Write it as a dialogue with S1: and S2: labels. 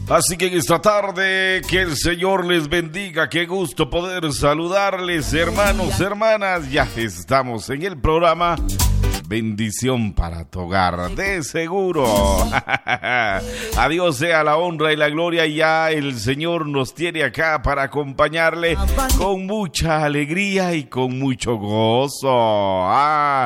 S1: Así que en esta tarde, que el Señor les bendiga. Qué gusto poder saludarles, hermanos, hermanas. Ya estamos en el programa Bendición para tu hogar, de seguro. A Dios sea la honra y la gloria. Ya el Señor nos tiene acá para acompañarle con mucha alegría y con mucho gozo.